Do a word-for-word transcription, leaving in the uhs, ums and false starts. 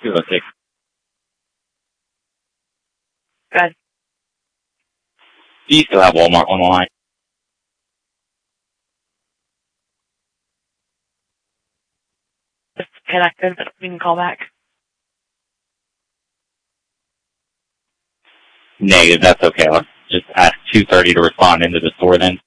two oh six. Good. Do you still have Walmart on the line? Just connected, but we can call back. Negative, that's okay. Let's just ask two thirty to respond into the store then.